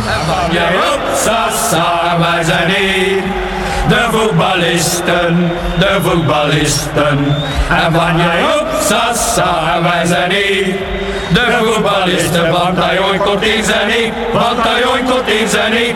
En van jij op, sasa, wij zijn hier. De voetballisten, de voetballisten. En van jij op, sasa, wij zijn hier. De voetballisten, want hij ooit komt in zijn niet. Want hij ooit komt in zijn niet.